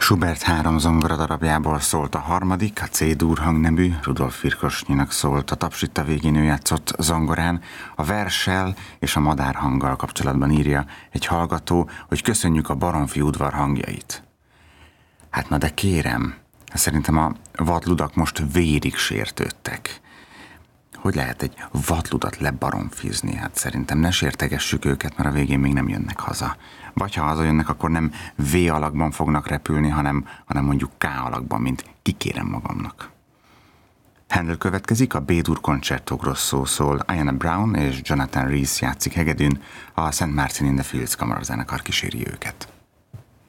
Schubert 3 zongoradarabjából szólt a harmadik, a C-dur hangnemű, Rudolf Virkosnyinak szólt, a tapsit a végén ő játszott zongorán, a verssel és a madárhanggal kapcsolatban írja egy hallgató, hogy köszönjük a Baromfi udvar hangjait. Hát na de kérem, szerintem a vadludak most vérig sértődtek. Hogy lehet egy vadludat lebaromfizni? Hát szerintem ne sértegessük őket, mert a végén még nem jönnek haza. Vagy ha hazajönnek, akkor nem V alakban fognak repülni, hanem mondjuk K alakban, mint kikérem magamnak. Handel következik, a B-dur Concerto Grosso szól, Ayanna Brown és Jonathan Rhys játszik hegedűn, a St. Martin in the Fields kamarazenekar kíséri őket.